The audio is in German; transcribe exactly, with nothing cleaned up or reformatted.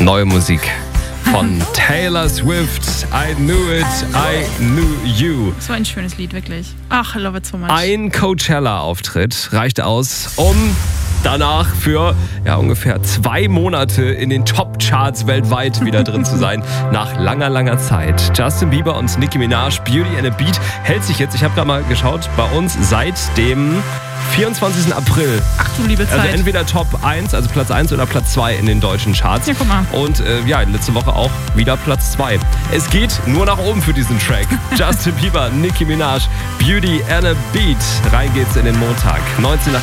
Neue Musik von Taylor Swift. I knew it, I knew you. So ein schönes Lied, wirklich. Ach, I love it so much. Ein Coachella-Auftritt reicht aus, um danach für ja, ungefähr zwei Monate in den Top-Charts weltweit wieder drin zu sein. Nach langer, langer Zeit. Justin Bieber und Nicki Minaj, Beauty and a Beat, hält sich jetzt, ich habe gerade mal geschaut, bei uns seit dem vierundzwanzigsten April. Ach du liebe Zeit. Also entweder Top eins, also Platz eins oder Platz zwei in den deutschen Charts. Ja, guck mal. Und äh, ja, letzte Woche auch wieder Platz zwei. Es geht nur nach oben für diesen Track. Justin Bieber, Nicki Minaj, Beauty and a Beat. Rein geht's in den Montag. neunzehn